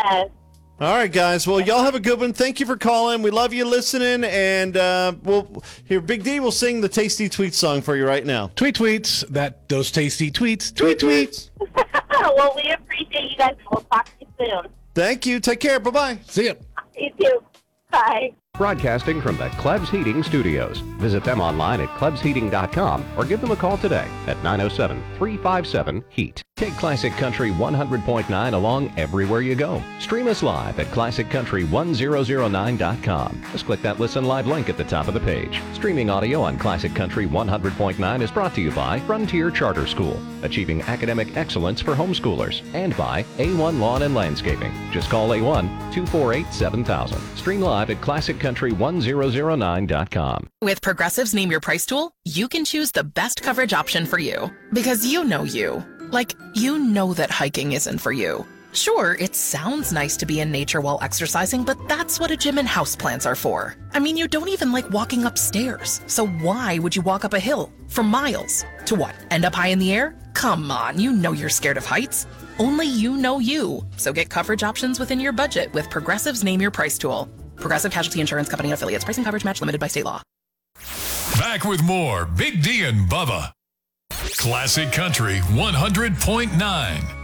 Yes. All right, guys. Well, y'all have a good one. Thank you for calling. We love you listening. And Big D will sing the Tasty Tweets song for you right now. Tweets. Those tasty tweets. Tweets. Well, we appreciate you guys. We'll talk to you soon. Thank you. Take care. Bye-bye. See ya. You too. Bye. Broadcasting from the Klebs Heating Studios. Visit them online at KlebsHeating.com or give them a call today at 907-357-HEAT. Take Classic Country 100.9 along everywhere you go. Stream us live at ClassicCountry1009.com. Just click that Listen Live link at the top of the page. Streaming audio on Classic Country 100.9 is brought to you by Frontier Charter School, achieving academic excellence for homeschoolers, and by A1 Lawn and Landscaping. Just call A1-248-7000. Stream live at ClassicCountry1009.com. With Progressive's Name Your Price tool, you can choose the best coverage option for you. Because you know you. Like, you know that hiking isn't for you. Sure, it sounds nice to be in nature while exercising, but that's what a gym and houseplants are for. I mean, you don't even like walking upstairs. So why would you walk up a hill for miles? To what, end up high in the air? Come on, you know you're scared of heights. Only you know you. So get coverage options within your budget with Progressive's Name Your Price tool. Progressive Casualty Insurance Company and Affiliates. Pricing coverage match limited by state law. Back with more Big D and Bubba. Classic Country 100.9.